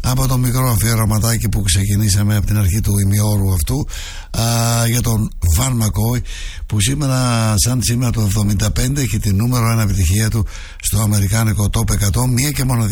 από το μικρό αφιερωματάκι που ξεκινήσαμε από την αρχή του ημιώρου αυτού για τον Van McCoy, που σήμερα, σαν σήμερα το 75, έχει την νούμερο 1 επιτυχία του στο αμερικάνικο Top 100, μία και μόνο